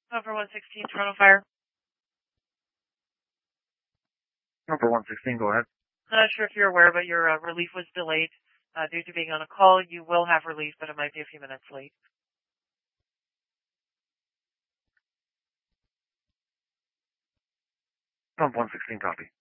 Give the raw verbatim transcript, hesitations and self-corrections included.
Number one sixteen, Toronto Fire. Number one sixteen, go ahead. Not sure if you're aware, but your uh, relief was delayed uh, due to being on a call. You will have relief, but it might be a few minutes late. Number one sixteen, copy.